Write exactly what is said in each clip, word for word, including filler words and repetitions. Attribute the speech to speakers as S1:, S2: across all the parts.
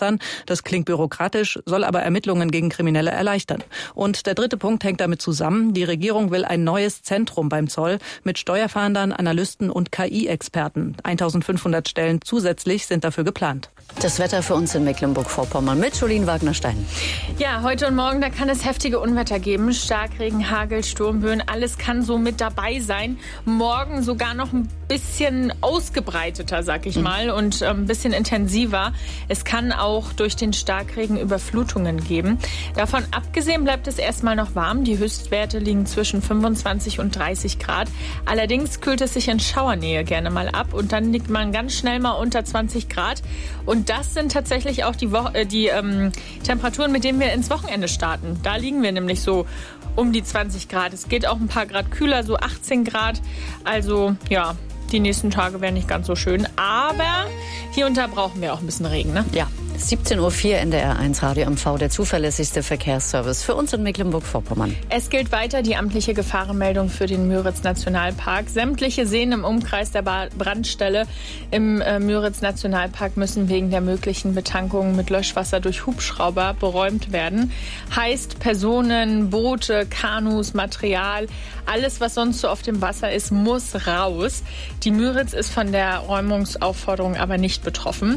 S1: Wassern. Das klingt bürokratisch, soll aber Ermittlungen gegen Kriminelle erleichtern. Und der dritte Punkt hängt damit zusammen. Die Regierung will ein neues Zentrum beim Zoll mit Steuerfahndern, Analysten und K I-Experten. eintausendfünfhundert Stellen zusätzlich sind dafür geplant.
S2: Das Wetter für uns in Mecklenburg-Vorpommern mit Jolien Wagner-Stein.
S3: Ja, heute und morgen, da kann es heftige Unwetter geben. Starkregen, Hagel, Sturmböen, alles kann so mit dabei sein. Morgen sogar noch ein bisschen ausgebreiteter, sag ich mal, und äh, ein bisschen intensiver. Es kann auch durch den Starkregen Überflutungen geben. Davon abgesehen bleibt es erstmal noch warm. Die Höchstwerte liegen zwischen fünfundzwanzig und dreißig Grad. Allerdings kühlt es sich in Schauernähe gerne mal ab und dann liegt man ganz schnell mal unter zwanzig Grad. Und das sind tatsächlich auch die, Wo- äh, die ähm, Temperaturen, mit denen wir ins Wochenende starten. Da liegen wir nämlich so um die zwanzig Grad. Es geht auch ein paar Grad kühler, so achtzehn Grad. Also ja, die nächsten Tage werden nicht ganz so schön. Aber hier und da brauchen wir auch ein bisschen Regen, ne?
S2: Ja, siebzehn Uhr vier N D R eins Radio M V, der zuverlässigste Verkehrsservice für uns in Mecklenburg-Vorpommern.
S3: Es gilt weiter die amtliche Gefahrenmeldung für den Müritz-Nationalpark. Sämtliche Seen im Umkreis der Brandstelle im äh, Müritz-Nationalpark müssen wegen der möglichen Betankung mit Löschwasser durch Hubschrauber beräumt werden. Heißt Personen, Boote, Kanus, Material, alles, was sonst so auf dem Wasser ist, muss raus. Die Müritz ist von der Räumungsaufforderung aber nicht betroffen.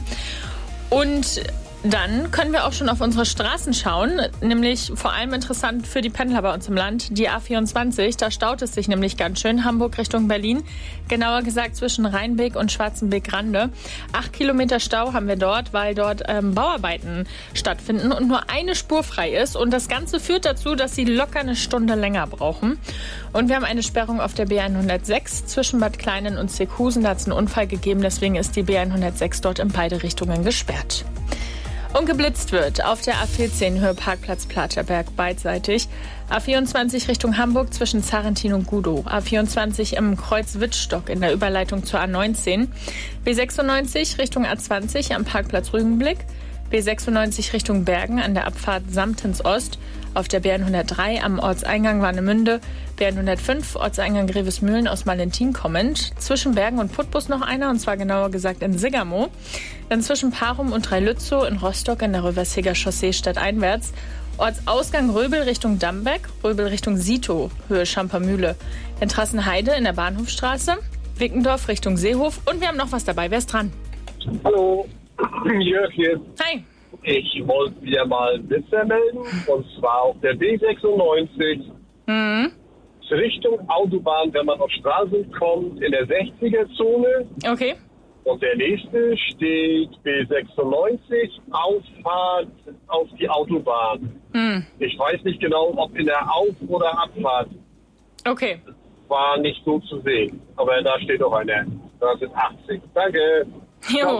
S3: Und dann können wir auch schon auf unsere Straßen schauen, nämlich vor allem interessant für die Pendler bei uns im Land, die A vierundzwanzig. Da staut es sich nämlich ganz schön, Hamburg Richtung Berlin, genauer gesagt zwischen Rheinbeek und Schwarzenbeek-Rande. Acht Kilometer Stau haben wir dort, weil dort ähm, Bauarbeiten stattfinden und nur eine Spur frei ist. Und das Ganze führt dazu, dass sie locker eine Stunde länger brauchen. Und wir haben eine Sperrung auf der B hundertsechs zwischen Bad Kleinen und Seekhusen. Da hat es einen Unfall gegeben, deswegen ist die B hundertsechs dort in beide Richtungen gesperrt. Und geblitzt wird auf der A vierzehn Höhe Parkplatz Platerberg beidseitig. A vierundzwanzig Richtung Hamburg zwischen Zarentin und Gudow. A vierundzwanzig im Kreuz Wittstock in der Überleitung zur A neunzehn. B sechsundneunzig Richtung A zwanzig am Parkplatz Rügenblick. B sechsundneunzig Richtung Bergen an der Abfahrt Samtens Ost. Auf der B hundertdrei am Ortseingang Warnemünde. B hundertfünf Ortseingang Grevesmühlen aus Valentin kommend. Zwischen Bergen und Putbus noch einer, und zwar genauer gesagt in Siggermow. Dann zwischen Parum und Dreilützow in Rostock in der Röversiger Chaussee stadteinwärts. Ortsausgang Röbel Richtung Dambeck, Röbel Richtung Sito, Höhe Schampermühle. In Trassenheide in der Bahnhofstraße. Wickendorf Richtung Seehof. Und wir haben noch was dabei. Wer ist dran?
S4: Hallo, Jörg hier.
S3: Hi.
S4: Ich wollte wieder mal einen Blitzer melden, und zwar auf der B sechsundneunzig
S3: Mhm.
S4: Richtung Autobahn, wenn man auf Straßen kommt, in der sechziger-Zone.
S3: Okay.
S4: Und der nächste steht B sechsundneunzig, Auffahrt auf die Autobahn.
S3: Mhm.
S4: Ich weiß nicht genau, ob in der Auf- oder Abfahrt.
S3: Okay.
S4: War nicht so zu sehen. Aber da steht doch einer. Das ist achtzig. Danke.
S3: Jo.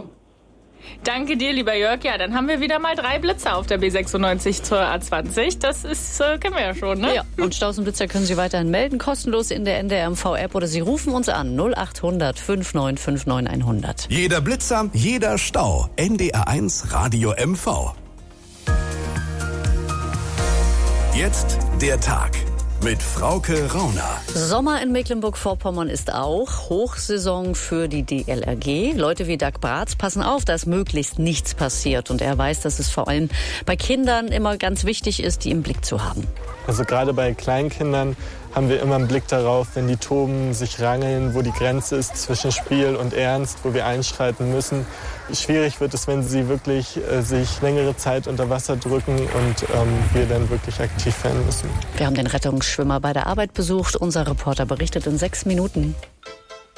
S3: Danke dir, lieber Jörg. Ja, dann haben wir wieder mal drei Blitzer auf der B sechsundneunzig zur A zwanzig. Das ist, äh, kennen wir ja schon, ne?
S2: Ja, und Staus und Blitzer können Sie weiterhin melden, kostenlos in der N D R M V-App, oder Sie rufen uns an null acht hundert fünfundneunzig neunundfünfzig hundert.
S5: Jeder Blitzer, jeder Stau. N D R eins Radio M V. Jetzt der Tag mit Frauke Rauner.
S2: Sommer in Mecklenburg-Vorpommern ist auch Hochsaison für die D L R G. Leute wie Doug Bratz passen auf, dass möglichst nichts passiert. Und er weiß, dass es vor allem bei Kindern immer ganz wichtig ist, die im Blick zu haben.
S6: Also gerade bei Kleinkindern haben wir immer einen Blick darauf, wenn die toben, sich rangeln, wo die Grenze ist zwischen Spiel und Ernst, wo wir einschreiten müssen. Schwierig wird es, wenn sie wirklich äh, sich längere Zeit unter Wasser drücken und ähm, wir dann wirklich aktiv werden müssen.
S2: Wir haben den Rettungsschwimmer bei der Arbeit besucht. Unser Reporter berichtet in sechs Minuten.